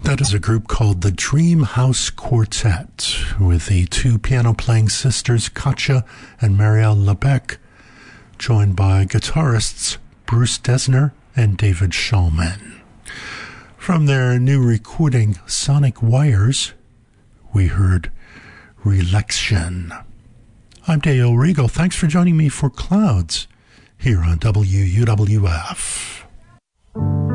That is a group called the Dream House Quartet, with the two piano-playing sisters Katja and Marielle Lebec, joined by guitarists Bruce Desner and David Shulman. From their new recording Sonic Wires, we heard Relaxion. I'm Dale Regal. Thanks for joining me for Clouds here on WUWF.